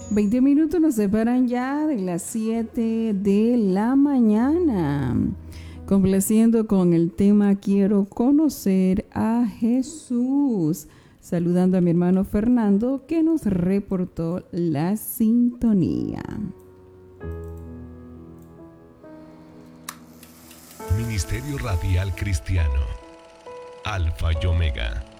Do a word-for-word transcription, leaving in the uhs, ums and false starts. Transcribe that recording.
veinte minutos nos separan ya de las siete de la mañana. Complaciendo con el tema Quiero conocer a Jesús. Saludando a mi hermano Fernando que nos reportó la sintonía. Ministerio Radial Cristiano, Alfa y Omega.